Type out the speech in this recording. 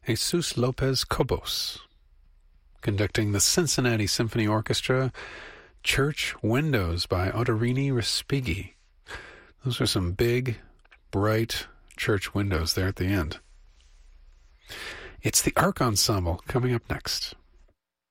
Jesus Lopez Cobos. Conducting the Cincinnati Symphony Orchestra, Church Windows by Ottorini Respighi. Those are some big, bright church windows there at the end. It's the Arc Ensemble coming up next.